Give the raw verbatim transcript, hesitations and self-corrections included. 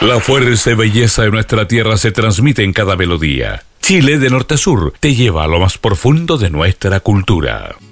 La fuerza y belleza de nuestra tierra se transmite en cada melodía. Chile, de norte a sur, te lleva a lo más profundo de nuestra cultura.